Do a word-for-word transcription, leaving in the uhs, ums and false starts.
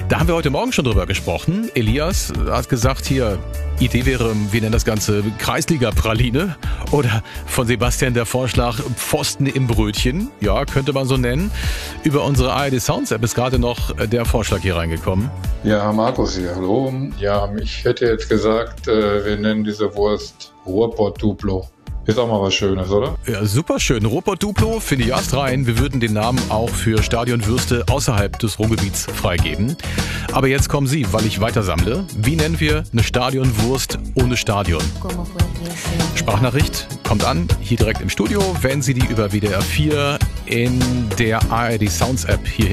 Da haben wir heute Morgen schon drüber gesprochen. Elias hat gesagt, hier, Idee wäre, wir nennen das Ganze Kreisliga-Praline. Oder von Sebastian der Vorschlag, Pfosten im Brötchen. Ja, könnte man so nennen. Über unsere A R D Sounds App ist gerade noch der Vorschlag hier reingekommen. Ja, Markus hier, hallo. Ja, ich hätte jetzt gesagt, wir nennen diese Wurst Ruhrpott-Duplo. Ist auch mal was Schönes, oder? Ja, super schön. Ruhrpott-Duplo finde ich erst rein. Wir würden den Namen auch für Stadionwürste außerhalb des Ruhrgebiets freigeben. Aber jetzt kommen Sie, weil ich weiter sammle. Wie nennen wir eine Stadionwurst ohne Stadion? Sprachnachricht kommt an, hier direkt im Studio, wenn Sie die über W D R vier in der A R D Sounds App hier